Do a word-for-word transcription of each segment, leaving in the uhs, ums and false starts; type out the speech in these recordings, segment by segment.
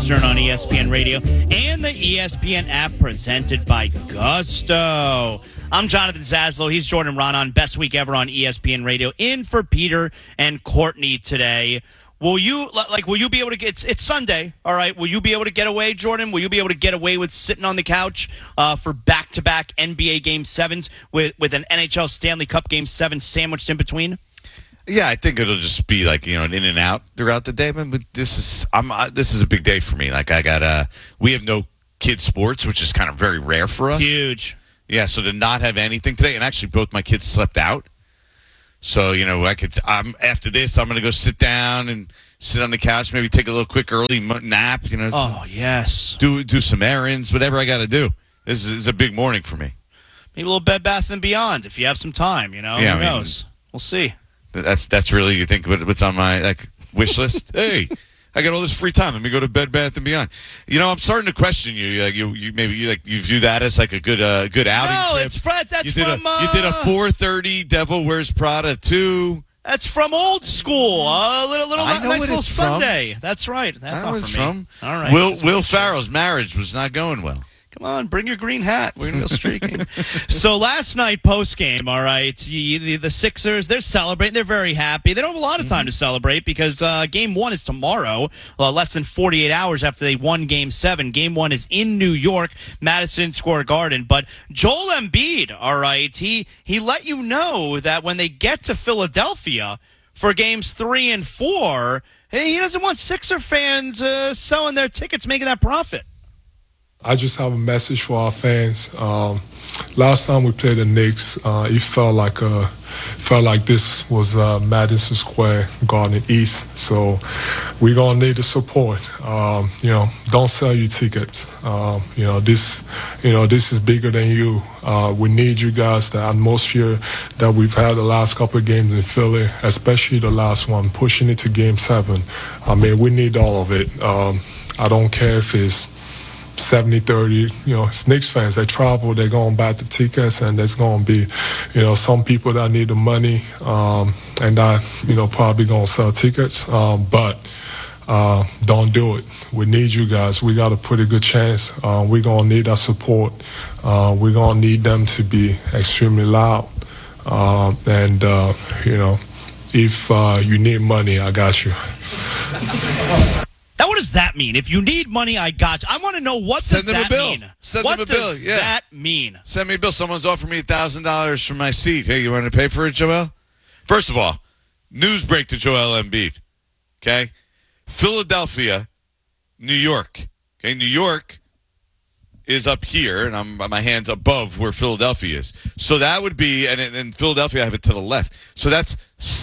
Stern on E S P N Radio and the E S P N app presented by Gusto. I'm Jonathan Zaslow. He's Jordan Ronan. Best week ever on E S P N Radio. In for Peter and Courtney today. Will you like? Will you be able to get? It's, it's Sunday, all right. Will you be able to get away, Jordan? Will you be able to get away with sitting on the couch uh, for back-to-back N B A Game Sevens with with an N H L Stanley Cup Game Seven sandwiched in between? Yeah, I think it'll just be like, you know, an in and out throughout the day. But this is I'm uh, this is a big day for me. Like I got uh we have no kids sports, which is kind of very rare for us. Huge. Yeah, so to not have anything today, and actually both my kids slept out. So, you know, I could. I'm after this, I'm going to go sit down and sit on the couch, maybe take a little quick early nap. You know. Oh yes. Do do some errands, whatever I got to do. This is, is a big morning for me. Maybe a little Bed Bath and Beyond if you have some time. You know. Yeah, Who I mean, knows? We'll see. That's that's really, you think, what's on my like wish list? Hey, I got all this free time. Let me go to Bed Bath and Beyond. You know, I'm starting to question you. Like you, you maybe you like you view that as like a good uh, good outing. No, trip. it's Fred. That's you did from a, uh, you did a four thirty Devil Wears Prada two. That's from old school. A uh, little, little I know nice what little it's Sunday. From. That's right. That's I know not it's for me. From. All right. Will Will Farrell's marriage was not going well. Come on, bring your green hat. We're going to go streaking. So last night, post-game, all right, you, the, the Sixers, they're celebrating. They're very happy. They don't have a lot of time mm-hmm. to celebrate because uh, game one is tomorrow, uh, less than forty-eight hours after they won game seven. Game one is in New York, Madison Square Garden. But Joel Embiid, all right, he, he let you know that when they get to Philadelphia for games three and four, he doesn't want Sixer fans uh, selling their tickets, making that profit. I just have a message for our fans. Um, last time we played the Knicks, uh, it felt like uh, felt like this was uh, Madison Square Garden East. So we're gonna need the support. Um, you know, don't sell your tickets. Um, you know, this, you know, this is bigger than you. Uh, we need you guys. The atmosphere that we've had the last couple of games in Philly, especially the last one, pushing it to Game Seven. I mean, we need all of it. Um, I don't care if it's seventy thirty, you know, it's Knicks fans. They travel, they're going to buy the tickets, and there's going to be, you know, some people that need the money um, and that, you know, probably going to sell tickets. Um, but uh, don't do it. We need you guys. We got a pretty good chance. Uh, we're going to need our support. Uh, we're going to need them to be extremely loud. Um, and, uh, you know, if uh, you need money, I got you. Now, what does that mean? If you need money, I got you. I want to know what Send does them that a bill. mean? Send what them a does bill. Yeah. that mean? Send me a bill. Someone's offered me one thousand dollars for my seat. Hey, you want to pay for it, Joel? First of all, news break to Joel Embiid. Okay? Philadelphia, New York. Okay? New York is up here, and I'm my hand's above where Philadelphia is. So that would be, and in Philadelphia, I have it to the left. So that's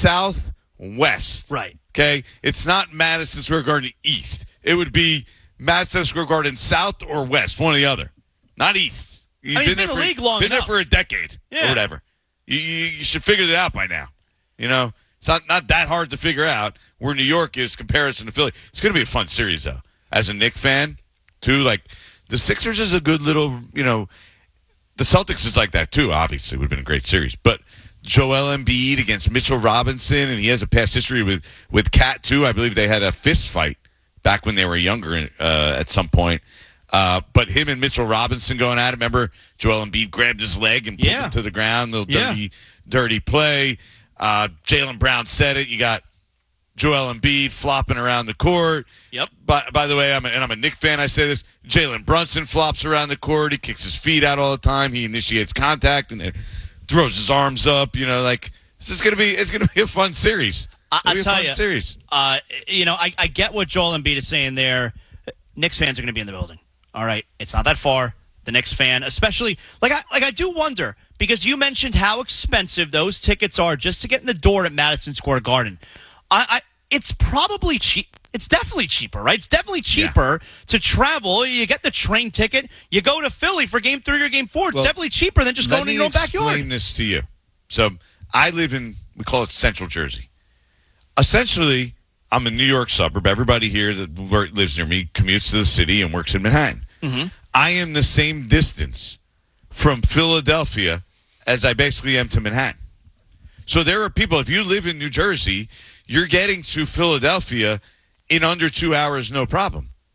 southwest. Right. Okay? It's not Madison Square Garden East. It would be Madison Square Garden south or west, one or the other. Not east. You've I mean, been, been there in the for, league long been enough. there for a decade yeah. or whatever. You, you, you should figure that out by now. You know, it's not, not that hard to figure out where New York is comparison to Philly. It's going to be a fun series, though. As a Knicks fan, too, like, the Sixers is a good little, you know, the Celtics is like that, too, obviously. It would have been a great series. But Joel Embiid against Mitchell Robinson, and he has a past history with, with Cat, too. I believe they had a fist fight back when they were younger uh, at some point. Uh, but him and Mitchell Robinson going at it. Remember, Joel Embiid grabbed his leg and pulled yeah. him to the ground. Little yeah. dirty, dirty play. Uh, Jaylen Brown said it. You got Joel Embiid flopping around the court. Yep. By, by the way, I'm a, and I'm a Knicks fan. I say this. Jalen Brunson flops around the court. He kicks his feet out all the time. He initiates contact and it throws his arms up. You know, like this is gonna be. It's gonna be a fun series. I, I It'll be a tell fun you, series. Uh, you know, I, I get what Joel Embiid is saying there. Knicks fans are going to be in the building. All right, it's not that far. The Knicks fan, especially, like I like I do wonder because you mentioned how expensive those tickets are just to get in the door at Madison Square Garden. I, I it's probably cheap. It's definitely cheaper, right? It's definitely cheaper yeah. to travel. You get the train ticket. You go to Philly for Game Three or Game Four. It's well, definitely cheaper than just going in your own backyard. Let me explain this to you. So I live in, we call it Central Jersey. Essentially, I'm a New York suburb. Everybody here that lives near me commutes to the city and works in Manhattan. Mm-hmm. I am the same distance from Philadelphia as I basically am to Manhattan. So there are people, if you live in New Jersey, you're getting to Philadelphia in under two hours, no problem.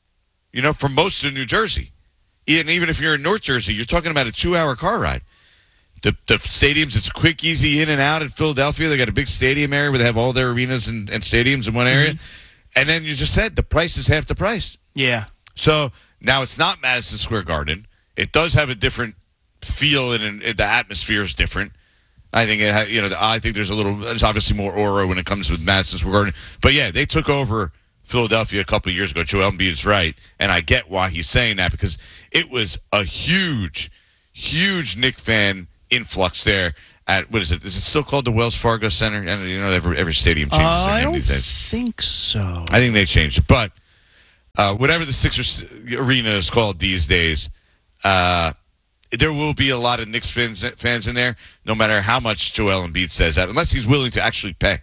you know, for most of New Jersey. And even if you're in North Jersey, you're talking about a two-hour car ride. The, the stadiums, it's quick, easy in and out in Philadelphia. They got a big stadium area where they have all their arenas and, and stadiums in one area. Mm-hmm. And then you just said the price is half the price. Yeah. So now it's not Madison Square Garden. It does have a different feel, and, and the atmosphere is different. I think it, ha, you know, I think there's a little, there's obviously more aura when it comes with Madison Square Garden. But yeah, they took over Philadelphia a couple of years ago. Joel Embiid is right, and I get why he's saying that because it was a huge, huge Knick fan influx there. At what is it? Is it still called the Wells Fargo Center? And you know, every every stadium changes uh, their name I don't these days. think so. I think they changed it, but uh, whatever the Sixers arena is called these days, uh, there will be a lot of Knicks fans fans in there, no matter how much Joel Embiid says that, unless he's willing to actually pay.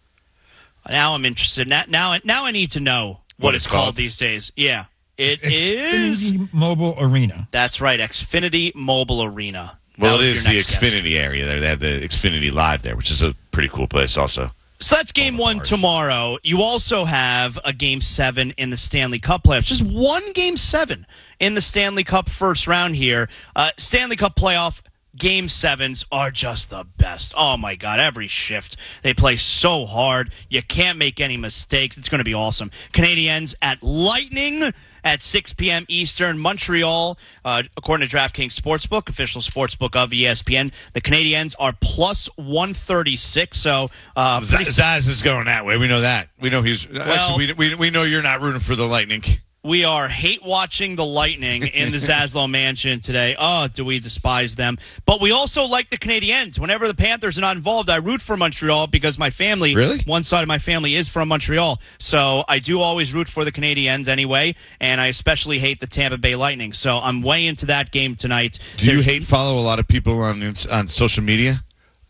Now I'm interested. Now, now, now I need to know what, what it's called? called these days. Yeah, it is Xfinity Mobile Arena. That's right, Xfinity Mobile Arena. Well, it is the Xfinity guess. area there. They have the Xfinity Live there, which is a pretty cool place also. So that's game one tomorrow. You also have a game seven in the Stanley Cup playoffs. Just one game seven in the Stanley Cup first round here. Uh, Stanley Cup playoff game sevens are just the best. Oh, my God. Every shift. They play so hard. You can't make any mistakes. It's going to be awesome. Canadiens at Lightning at six p.m. Eastern. Montreal, uh, according to DraftKings Sportsbook, official sportsbook of E S P N, the Canadiens are plus one thirty-six. So uh, Z- Zaz is going that way. We know that. We know he's. Well, actually, we, we we know you're not rooting for the Lightning. We are hate watching the Lightning in the Zaslow Mansion today. Oh, do we despise them? But we also like the Canadiens. Whenever the Panthers are not involved, I root for Montreal because my family, really? one side of my family is from Montreal. So I do always root for the Canadiens anyway, and I especially hate the Tampa Bay Lightning. So I'm way into that game tonight. Do you There's, hate follow a lot of people on on social media?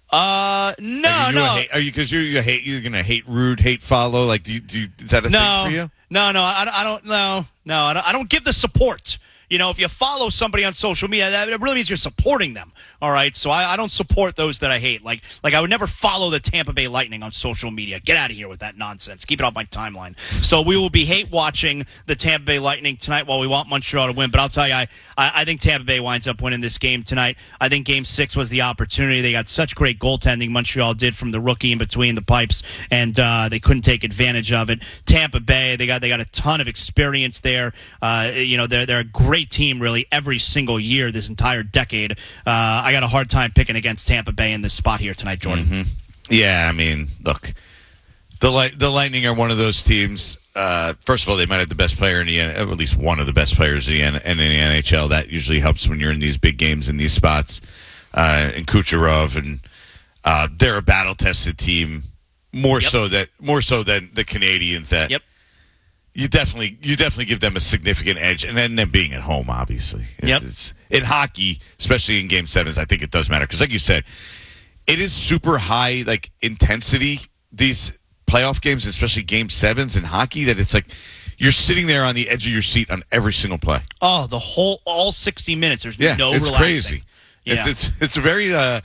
Uh, no, are you no. Hate, are you because you're you hate you're gonna hate rude, hate follow? Like, do you, do you, is that a no, thing for you? No, no, I, I don't. No, no, I don't, I don't give the support. You know, if you follow somebody on social media, that really means you're supporting them. All right, so I, I don't support those that I hate. Like, like I would never follow the Tampa Bay Lightning on social media. Get out of here with that nonsense. Keep it off my timeline. So we will be hate watching the Tampa Bay Lightning tonight while we want Montreal to win. But I'll tell you, I, I, I think Tampa Bay winds up winning this game tonight. I think Game Six was the opportunity. They got such great goaltending. Montreal did from the rookie in between the pipes, and uh, they couldn't take advantage of it. Tampa Bay, they got they got a ton of experience there. Uh, you know, they're they're a great team, really. Every single year, this entire decade. Uh, I got a hard time picking against Tampa Bay in this spot here tonight, Jordan. Mm-hmm. Yeah, I mean, look, the Light, the Lightning are one of those teams. Uh, first of all, they might have the best player in the N- at least one of the best players in the, N- in the N H L. That usually helps when you're in these big games in these spots. Uh, and Kucherov, and uh, they're a battle-tested team more yep. so that more so than the Canadians. That yep. You definitely, you definitely give them a significant edge, and then them being at home, obviously. Yep. It's, in hockey, especially in Game Sevens, I think it does matter because, like you said, it is super high, like intensity. These playoff games, especially Game Sevens in hockey, that it's like you're sitting there on the edge of your seat on every single play. Oh, the whole all sixty minutes. There's yeah, no it's relaxing. crazy. Yeah. It's it's it's a very uh,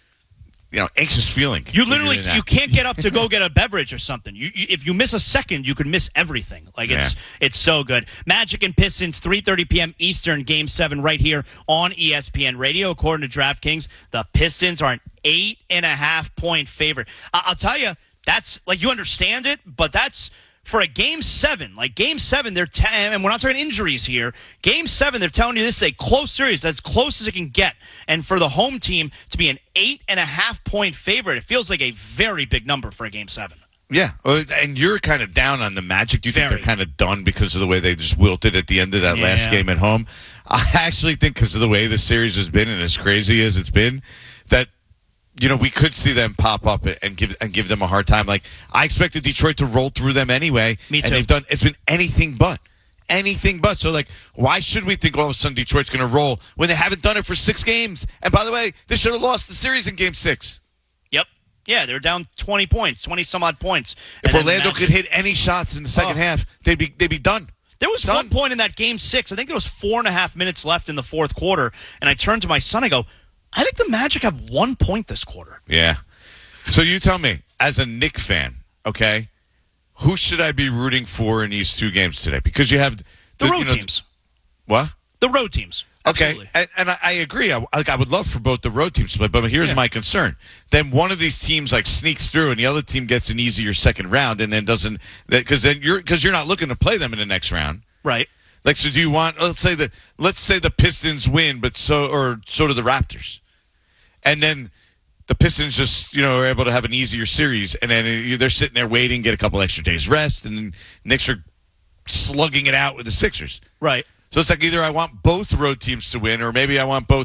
you know, anxious feeling. You literally you can't get up to go get a beverage or something. You, you if you miss a second, you could miss everything. Like it's yeah. it's so good. Magic and Pistons, three thirty p.m. Eastern, Game Seven, right here on E S P N Radio. According to DraftKings, the Pistons are an eight and a half point favorite. I- I'll tell you, that's like you understand it, but that's. For a Game seven, like Game seven, they're t- and we're not talking injuries here. Game seven, they're telling you this is a close series, as close as it can get. And for the home team to be an eight and a half point favorite, it feels like a very big number for a Game seven. Yeah, and you're kind of down on the Magic. Do you think very. they're kind of done because of the way they just wilted at the end of that yeah. last game at home? I actually think because of the way the series has been and as crazy as it's been, that you know, we could see them pop up and give and give them a hard time. Like I expected Detroit to roll through them anyway. Me too. And they've done. It's been anything but, anything but. So like, why should we think all of a sudden Detroit's going to roll when they haven't done it for six games? And by the way, they should have lost the series in Game Six. Yep. Yeah, they're down twenty points, twenty some odd points. If Orlando could hit any shots in the second oh. half, they'd be they'd be done. There was done. one point in that Game Six. I think there was four and a half minutes left in the fourth quarter, and I turned to my son. I go, I think the Magic have one point this quarter. Yeah. So you tell me, as a Knick fan, okay, who should I be rooting for in these two games today? Because you have The road you know, teams. What? The road teams. Absolutely. Okay, and, and I, I agree. I, like, I would love for both the road teams to play, but here's Yeah. my concern. Then one of these teams like sneaks through, and the other team gets an easier second round, and then doesn't because then you're because you're not looking to play them in the next round, Right. Like, so do you want? Let's say that let's say the Pistons win, but so or so do the Raptors, and then the Pistons just you know are able to have an easier series, and then they're sitting there waiting, get a couple extra days rest, and then Knicks are slugging it out with the Sixers. Right. So it's like either I want both road teams to win, or maybe I want both,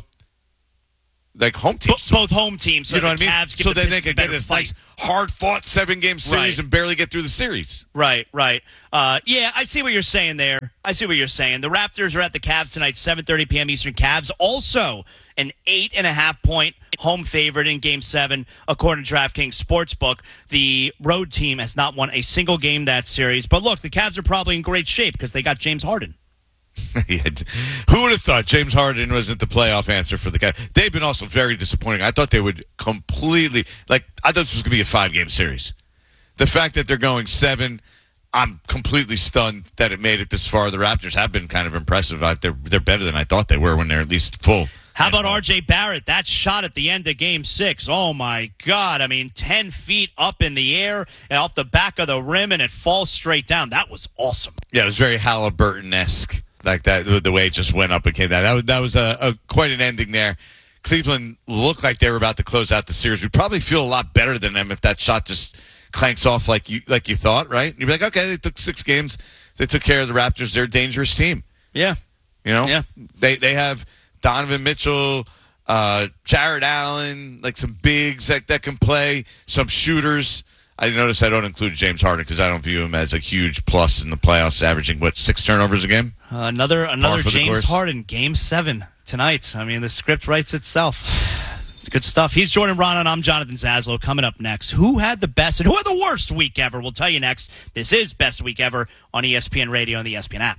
like home teams. Bo- both home teams. So you know the what I mean? Cavs give So the then they Pistons could get better a fight. nice, hard-fought seven-game series Right. and barely get through the series. Right, right. Uh, yeah, I see what you're saying there. I see what you're saying. The Raptors are at the Cavs tonight, seven thirty p.m. Eastern. Cavs also an eight and a half point home favorite in Game Seven, according to DraftKings Sportsbook. The road team has not won a single game that series. But look, the Cavs are probably in great shape because they got James Harden. Yeah. Who would have thought James Harden wasn't the playoff answer for the Cavs? They've been also very disappointing. I thought they would completely, like, I thought this was going to be a five-game series. The fact that they're going seven, I'm completely stunned that it made it this far. The Raptors have been kind of impressive. They're, they're better than I thought they were when they're at least full. How about R J Barrett? That shot at the end of Game Six. Oh my God! I mean, ten feet up in the air and off the back of the rim, and it falls straight down. That was awesome. Yeah, it was very Halliburton-esque, like that. The, the way it just went up and came down. That was that was a, a quite an ending there. Cleveland looked like they were about to close out the series. We'd probably feel a lot better than them if that shot just clanks off like you like you thought, right? You'd be like, okay, they took six games. They took care of the Raptors. They're a dangerous team. Yeah, you know. Yeah, they they have Donovan Mitchell, uh, Jared Allen, like some bigs that, that can play, some shooters. I notice I don't include James Harden because I don't view him as a huge plus in the playoffs, averaging, what, six turnovers a game? Uh, another another for the James course. Harden, Game seven tonight. I mean, the script writes itself. It's good stuff. He's Jordan Ron, I'm Jonathan Zaslow. Coming up next, who had the best and who had the worst week ever? We'll tell you next. This is Best Week Ever on E S P N Radio and the E S P N app.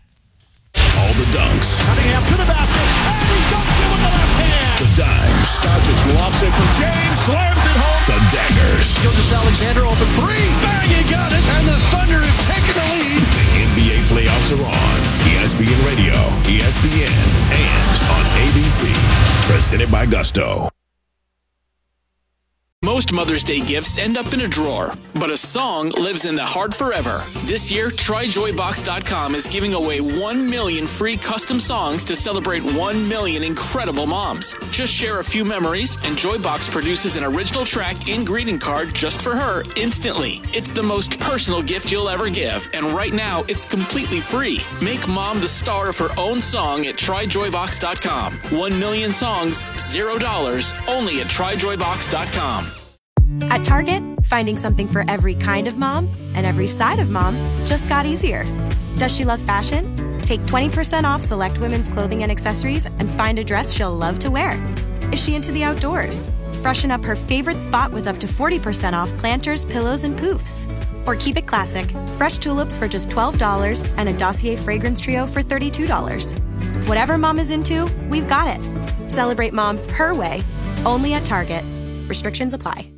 All the dunks. Cunningham to the basket, and he dunks it with the left hand. The dimes. Doncic lobs it for James, slams it home. The daggers. Gilgeous Alexander open three, bang, he got it, and the Thunder have taken the lead. The N B A playoffs are on. E S P N Radio, E S P N, and on A B C. Presented by Gusto. Most Mother's Day gifts end up in a drawer, but a song lives in the heart forever. This year, Try Joy Box dot com is giving away one million free custom songs to celebrate one million incredible moms. Just share a few memories, and Joybox produces an original track and greeting card just for her instantly. It's the most personal gift you'll ever give, and right now, it's completely free. Make mom the star of her own song at Try Joy Box dot com. One million songs, zero dollars, only at Try Joy Box dot com. At Target, finding something for every kind of mom and every side of mom just got easier. Does she love fashion? Take twenty percent off select women's clothing and accessories and find a dress she'll love to wear. Is she into the outdoors? Freshen up her favorite spot with up to forty percent off planters, pillows, and poofs. Or keep it classic, fresh tulips for just twelve dollars and a Dossier fragrance trio for thirty-two dollars. Whatever mom is into, we've got it. Celebrate mom her way, only at Target. Restrictions apply.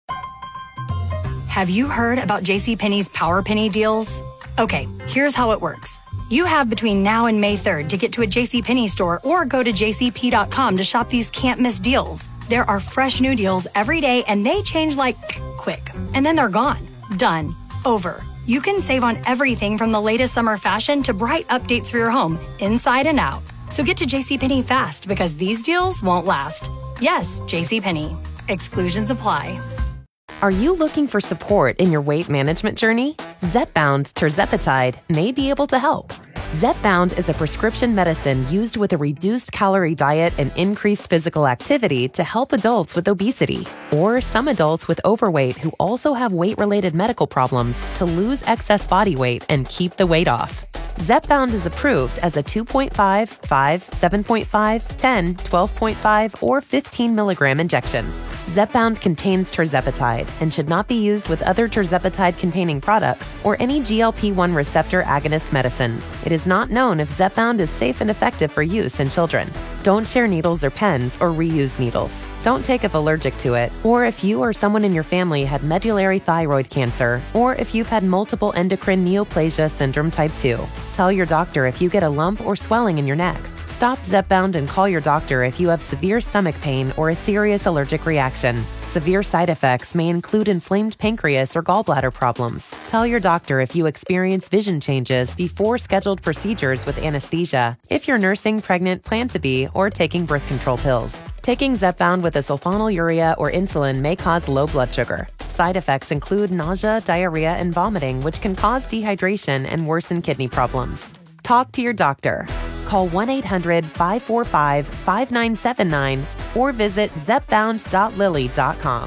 Have you heard about JCPenney's Power Penny deals? Okay, here's how it works. You have between now and May third to get to a JCPenney store or go to J C P dot com to shop these can't-miss deals. There are fresh new deals every day, and they change like quick. And then they're gone. Done. Over. You can save on everything from the latest summer fashion to bright updates for your home, inside and out. So get to JCPenney fast because these deals won't last. Yes, JCPenney. Exclusions apply. Are you looking for support in your weight management journey? Zepbound tirzepatide may be able to help. Zepbound is a prescription medicine used with a reduced calorie diet and increased physical activity to help adults with obesity or some adults with overweight who also have weight-related medical problems to lose excess body weight and keep the weight off. Zepbound is approved as a two point five, five, seven point five, ten, twelve point five, or fifteen milligram injection. Zepbound contains tirzepatide and should not be used with other tirzepatide-containing products or any G L P one receptor agonist medicines. It is not known if Zepbound is safe and effective for use in children. Don't share needles or pens or reuse needles. Don't take if allergic to it, or if you or someone in your family had medullary thyroid cancer, or if you've had multiple endocrine neoplasia syndrome type two. Tell your doctor if you get a lump or swelling in your neck. Stop Zepbound and call your doctor if you have severe stomach pain or a serious allergic reaction. Severe side effects may include inflamed pancreas or gallbladder problems. Tell your doctor if you experience vision changes before scheduled procedures with anesthesia, if you're nursing, pregnant, plan to be, or taking birth control pills. Taking Zepbound with a sulfonylurea or insulin may cause low blood sugar. Side effects include nausea, diarrhea, and vomiting, which can cause dehydration and worsen kidney problems. Talk to your doctor. Call one eight hundred five four five five nine seven nine or visit zepbound dot lilly dot com.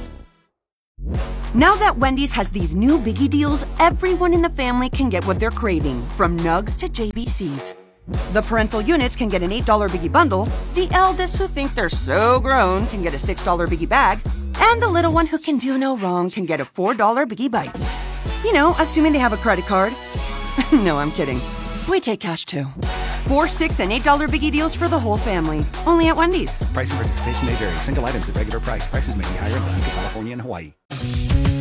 Now that Wendy's has these new biggie deals, everyone in the family can get what they're craving, from nugs to J B Cs. The parental units can get an eight dollar biggie bundle, the eldest who think they're so grown can get a six dollar biggie bag, and the little one who can do no wrong can get a four dollar biggie bites. You know, assuming they have a credit card. No, I'm kidding. We take cash too. Four, six, and eight dollar biggie deals for the whole family. Only at Wendy's. Price and participation may vary. Single items at regular price. Prices may be higher in Alaska, California, and Hawaii.